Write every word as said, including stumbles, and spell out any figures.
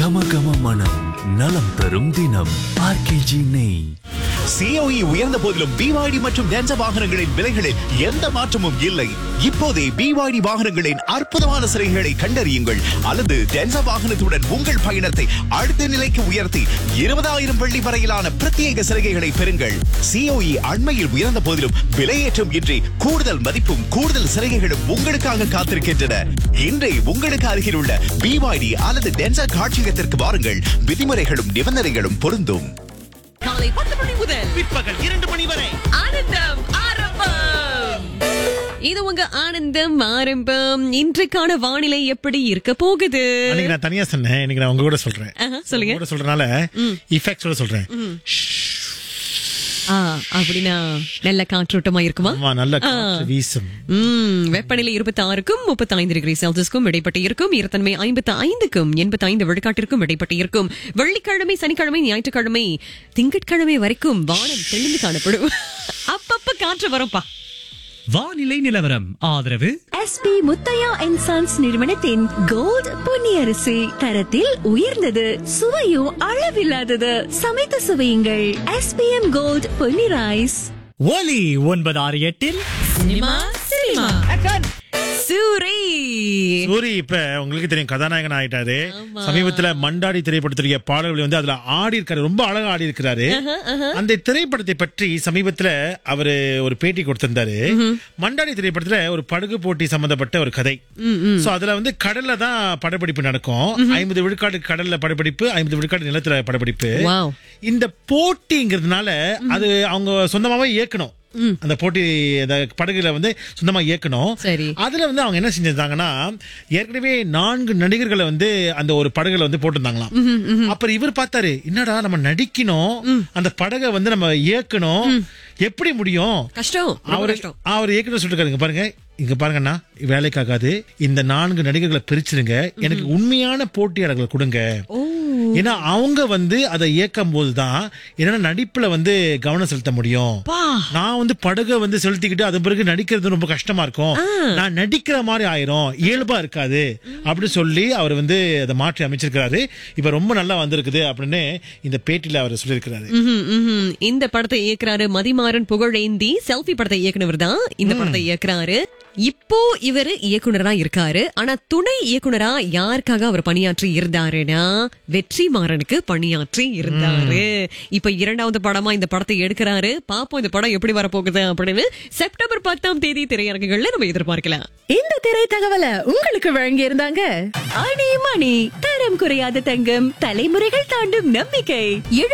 கம கம மனம் நலம் தரும் தினம் ஆர்கேஜி நெய். சிஓஇ உயர்ந்த போதிலும் பிவாய்டி மற்றும் டென்சா வாகனங்களின் விலைகளில் எந்த மாற்றமும் இல்லை. இப்போதே பிவாய்டி வாகனங்களின் அற்புதமான சிறைகளை கண்டறியுங்கள் அல்லது டென்சா வாகனத்துடன் உங்கள் பயணத்தை அடுத்த நிலைக்கு உயர்த்தி இருபதாயிரம் வெள்ளி வரையிலான பிரத்யேக சிறைகளை பெறுங்கள். சிஓஇ அண்மையில் உயர்ந்த போதிலும் விலையேற்றம் இன்றி கூடுதல் மதிப்பும் கூடுதல் சிறைகளும் உங்களுக்காக காத்திருக்கின்றன. இன்றே உங்களுக்கு அருகில் உள்ள பிவாய்டி அல்லது டென்சா காட்சியகத்திற்கு வாருங்கள். விதிமுறைகளும் நிபந்தனைகளும் பொருந்தும். காலை பத்து மணி முதல் பிற்பகல் இரண்டு மணி வரை ஆனந்தம் ஆரம்பம். இது உங்க ஆனந்தம் ஆரம்பம். இன்றைக்கான வானிலை எப்படி இருக்க போகுது? அன்னைக்கு நான் தனியா சொன்னேன், இன்னைக்கு நான் உங்க கூட சொல்றேன். ஆஹா, சொல்லுங்க. உங்க கூட சொல்றதுனால இஃபெக்ட்ஸோட சொல்றேன். ஆ, அப்படின்னா நல்ல காற்றோட்டமா இருக்குமா? ஆமா, நல்ல காற்று வீசும். ம், வெப்பநிலை இருபத்தி ஆறுக்கும் முப்பத்தி ஐந்து டிகிரி செல்சியஸ்க்கும் இடைப்பட்டு இருக்கும். ஈரத்தன்மை ஐம்பத்தி ஐந்துக்கும் எண்பத்தி ஐந்து விழுக்காட்டிற்கும் இடைப்பட்டு இருக்கும். வெள்ளிக்கிழமை, சனிக்கிழமை, ஞாயிற்றுக்கிழமை, திங்கட்கிழமை வரைக்கும் வானம் தெளிந்து காணப்படும். அப்பப்ப காற்று வரும்பா. வானிலை நிலவரம் ஆதரவு எஸ்பி முத்தையா அண்ட் சன்ஸ் நிறுவனத்தின் கோல்ட் பொன்னியரிசி. தரத்தில் உயர்ந்தது, சுவையும் அளவில்லாதது. சமைத்து சுவையுங்கள். SPM gold Ponni rice. ஒலி ஒன்பது ஆறு எட்டில் சினிமா சினிமா சூரி சூரி இப்ப உங்களுக்கு தெரியும், கதாநாயகன் ஆயிட்டாரு. ஆமா. சமீபத்துல மண்டாடி திரைப்படத்துடைய பாடல்கள் வந்து அதுல ஆடி இருக்காரு, ரொம்ப அழகா ஆடி இருக்கிறாரு. அந்த திரைப்படத்தை பற்றி சமீபத்துல அவரு ஒரு பேட்டி கொடுத்திருந்தாரு. மண்டாடி திரைப்படத்துல ஒரு படகு போட்டி சம்பந்தப்பட்ட ஒரு கதை. சோ அதுல வந்து கடல்ல தான் படப்பிடிப்பு நடக்கும். ஐம்பது விழுக்காடு கடல்ல படப்பிடிப்பு, ஐம்பது விழுக்காடு நிலத்துல படப்பிடிப்பு. Wow. இந்த போட்டிங்கிறதுனால அது அவங்க சொந்தமாவே இயக்கணும். அந்த போட்டி படகுல வந்து சொந்தமா இயக்கணும். சரி. அதுல வந்து அவங்க என்ன செஞ்சிருந்தாங்கன்னா, ஏற்கனவே நான்கு நடிகர்களை வந்து அந்த ஒரு படகுல வந்து போட்டிருந்தாங்களாம். அப்புறம் இவர் பார்த்தாரு, என்னடா நம்ம நடிக்கணும், அந்த படகை வந்து நம்ம இயக்கணும், எப்படி முடியும்? கஷ்டம், அவரு கஷ்டம். அவர் இயக்குனர் சொல்லிருக்காரு, பாருங்க இங்க பாருங்கண்ணா, வேலைக்காகாது, இந்த நான்கு நடிகர்களை பிரிச்சிருங்க, எனக்கு உண்மையான போட்டியாளர்களை கொடுங்க. ஏன்னா அவங்க வந்து அதை இயக்கும் போதுதான் என்னன்னா நடிப்புல வந்து கவனம் செலுத்த முடியும். நான் வந்து படகை வந்து செலுத்திக்கிட்டு அது பிறகு நடிக்கிறது ரொம்ப கஷ்டமா இருக்கும், நான் நடிக்கிற மாதிரி ஆயிரும், இயல்பா இருக்காது அப்படி சொல்லி அவர் வந்து அதை மாற்றி அமைச்சிருக்கிறாரு. இப்ப ரொம்ப நல்லா வந்திருக்குது அப்படின்னு இந்த பேட்டியில அவர் சொல்லியிருக்கிறாரு. இந்த படத்தை இயக்குறாரு மதிமாறன் புகழேந்தி. செல்ஃபி படத்தை இயக்குனவர் தான் இந்த படத்தை இயக்குறாரு. இப்போ இவரு இயக்குனரா இருக்காரு. ஆனா துணை இயக்குனரா யாருக்காக அவர் பணியாற்றி இருந்தாருன்னா வெற்றிமாறனுக்கு பணியாற்றி இருந்தாரு. இப்ப இரண்டாவது படமா இந்த படத்தை எடுக்கிறாரு. பாப்போம் இந்த படம் எப்படி வரப்போகுது அப்படின்னு செப்டம்பர் பத்தாம் தேதி திரையரங்குகள்ல நம்ம எதிர்பார்க்கலாம். இந்த திரை தகவலை உங்களுக்கு வழங்கி இருந்தாங்க அணி மணி. தரம் குறையாத தங்கம், தலைமுறைகள் தாண்டும் நம்பிக்கை.